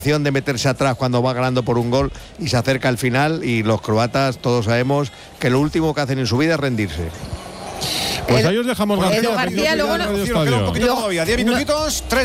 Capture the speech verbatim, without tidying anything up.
de meterse atrás cuando va ganando por un gol y se acerca al final, y los croatas todos sabemos que lo último que hacen en su vida es rendirse. Pues ahí os dejamos, García. Edu García, luego no, un poquito todavía, diez minutitos, tres